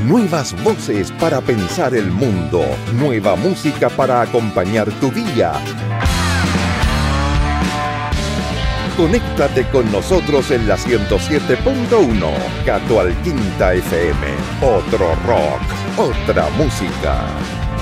Nuevas voces para pensar el mundo. Nueva música para acompañar tu día. Conéctate con nosotros en la 107.1. Gato al Quinta FM. Otro rock, otra música.